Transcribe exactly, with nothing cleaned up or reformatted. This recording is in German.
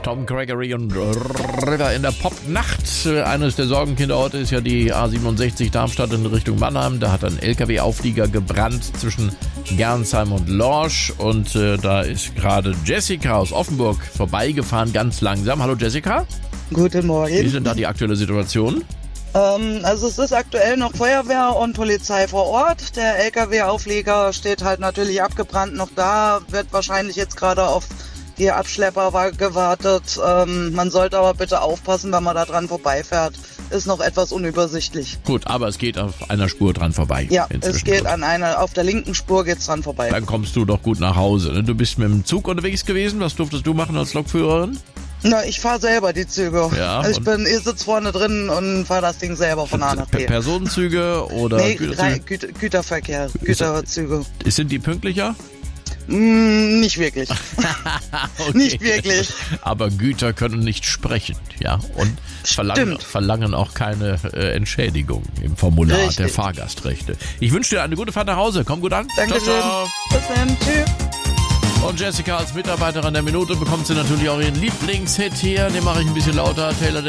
Tom Gregory und River in der Popnacht. Eines der Sorgenkinderorte ist ja die A siebenundsechzig Darmstadt in Richtung Mannheim. Da hat ein L K W-Auflieger gebrannt zwischen Gernsheim und Lorsch. Und äh, da ist gerade Jessica aus Offenburg vorbeigefahren, ganz langsam. Hallo Jessica. Guten Morgen. Wie ist denn da die aktuelle Situation? Ähm, also es ist aktuell noch Feuerwehr und Polizei vor Ort. Der L K W-Auflieger steht halt natürlich abgebrannt noch da, wird wahrscheinlich jetzt gerade auf die Abschlepper gewartet. Ähm, man sollte aber bitte aufpassen, wenn man da dran vorbeifährt. Ist noch etwas unübersichtlich. Gut, aber es geht auf einer Spur dran vorbei. Ja, es geht an einer, auf der linken Spur geht's dran vorbei. Dann kommst du doch gut nach Hause. Ne? Du bist mit dem Zug unterwegs gewesen. Was durftest du machen als Lokführerin? Na, ich fahre selber die Züge. Ja, also ich bin, ich sitze vorne drin und fahre das Ding selber von A nach B. Personenzüge oder nee, Güterzüge? Güter, Güterverkehr, Güterzüge. Sind die pünktlicher? Mm, nicht wirklich. Okay. Nicht wirklich. Aber Güter können nicht sprechen, ja, und verlangen, verlangen auch keine äh, Entschädigung im Formular Richtig. der Fahrgastrechte. Ich wünsche dir eine gute Fahrt nach Hause. Komm gut an. Danke ciao, ciao. Bis dann. Tschüss. Und Jessica als Mitarbeiterin der Minute bekommt sie natürlich auch ihren Lieblingshit hier. Den mache ich ein bisschen lauter. Taylor